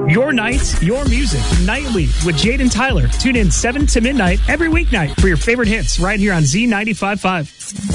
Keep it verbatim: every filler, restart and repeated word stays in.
Your nights, your music, nightly with Jade and Tyler. Tune in seven to midnight every weeknight for your favorite hits right here on Z ninety-five point five.